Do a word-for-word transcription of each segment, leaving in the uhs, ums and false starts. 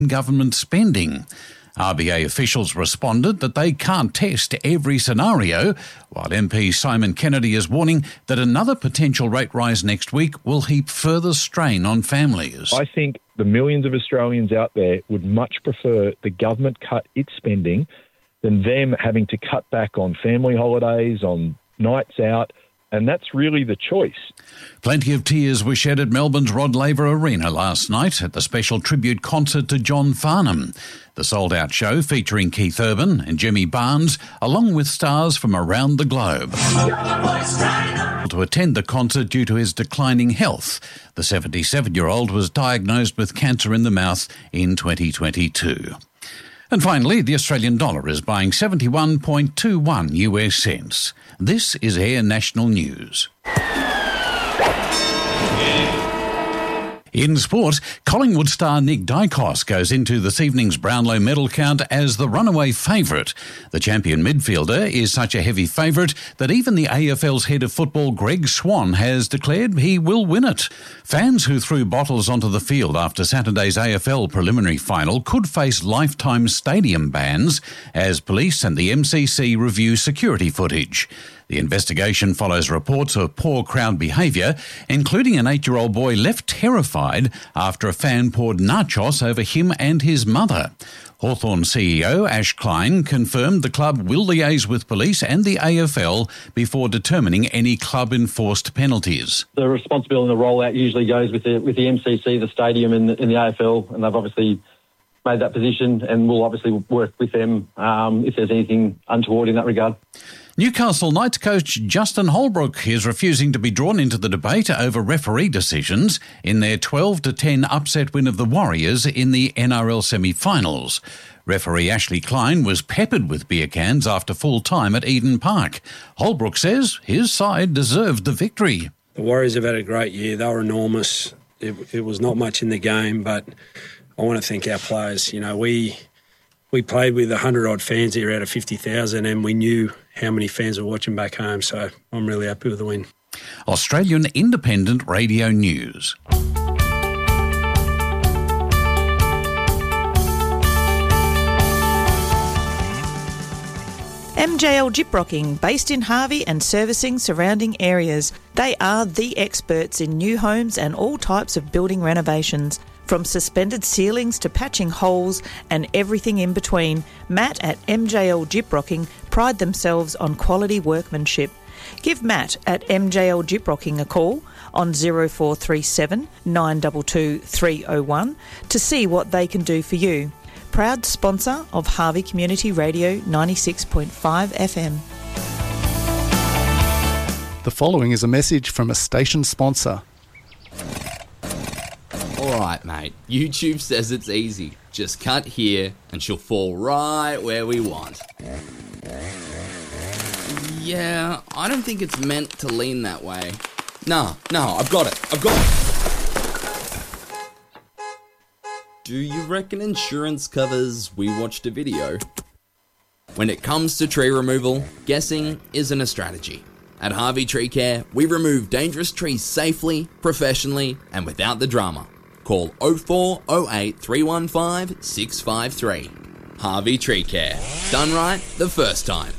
government spending. R B A officials responded that they can't test every scenario, while M P Simon Kennedy is warning that another potential rate rise next week will heap further strain on families. I think the millions of Australians out there would much prefer the government cut its spending than them having to cut back on family holidays, on nights out, and that's really the choice. Plenty of tears were shed at Melbourne's Rod Laver Arena last night at the special tribute concert to John Farnham. The sold-out show featuring Keith Urban and Jimmy Barnes, along with stars from around the globe. To attend the concert due to his declining health, the seventy-seven-year-old was diagnosed with cancer in the mouth in twenty twenty-two. And finally, the Australian dollar is buying seventy-one point two one U S cents. This is Air National News. In sport, Collingwood star Nick Dykos goes into this evening's Brownlow medal count as the runaway favourite. The champion midfielder is such a heavy favourite that even the A F L's head of football, Greg Swan, has declared he will win it. Fans who threw bottles onto the field after Saturday's A F L preliminary final could face lifetime stadium bans as police and the M C C review security footage. The investigation follows reports of poor crowd behaviour, including an eight-year-old boy left terrified after a fan poured nachos over him and his mother. Hawthorn C E O Ash Klein confirmed the club will liaise with police and the A F L before determining any club-enforced penalties. The responsibility and the rollout usually goes with the, with the M C C, the stadium and the, and the A F L, and they've obviously made that position, and we'll obviously work with them um, if there's anything untoward in that regard. Newcastle Knights coach Justin Holbrook is refusing to be drawn into the debate over referee decisions in their twelve to ten upset win of the Warriors in the N R L semi-finals. Referee Ashley Klein was peppered with beer cans after full time at Eden Park. Holbrook says his side deserved the victory. The Warriors have had a great year. They were enormous. It, it was not much in the game, but I want to thank our players. You know, we we played with one hundred odd fans here out of fifty thousand, and we knew how many fans were watching back home, so I'm really happy with the win. Australian Independent Radio News. M J L Gyprocking, based in Harvey and servicing surrounding areas. They are the experts in new homes and all types of building renovations. From suspended ceilings to patching holes and everything in between, Matt at M J L Gyprocking pride themselves on quality workmanship. Give Matt at M J L Gyprocking a call on oh four three seven, nine two two, three oh one to see what they can do for you. Proud sponsor of Harvey Community Radio ninety-six point five F M. The following is a message from a station sponsor. Alright mate, YouTube says it's easy. Just cut here and she'll fall right where we want. Yeah, I don't think it's meant to lean that way. Nah, nah, I've got it, I've got it! Do you reckon insurance covers we watched a video? When it comes to tree removal, guessing isn't a strategy. At Harvey Tree Care, we remove dangerous trees safely, professionally, and without the drama. Call oh four oh eight, three one five, six five three. Harvey Tree Care. Done right the first time.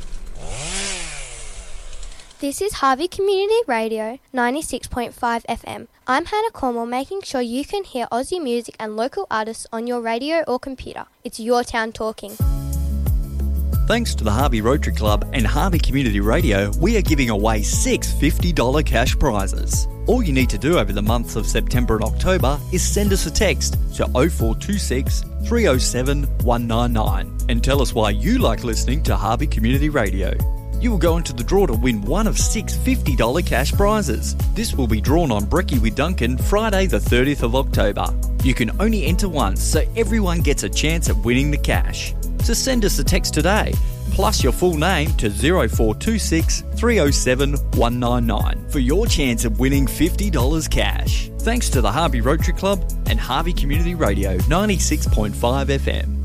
This is Harvey Community Radio ninety-six point five F M. I'm Hannah Cornwall, making sure you can hear Aussie music and local artists on your radio or computer. It's your town talking. Thanks to the Harvey Rotary Club and Harvey Community Radio, we are giving away six fifty dollars cash prizes. All you need to do over the months of September and October is send us a text to oh four two six, three oh seven, one nine nine and tell us why you like listening to Harvey Community Radio. You will go into the draw to win one of six fifty dollars cash prizes. This will be drawn on Brekkie with Duncan Friday the thirtieth of October. You can only enter once, so everyone gets a chance at winning the cash. So send us a text today, plus your full name to oh four two six, three oh seven, one nine nine for your chance of winning fifty dollars cash. Thanks to the Harvey Rotary Club and Harvey Community Radio ninety-six point five F M.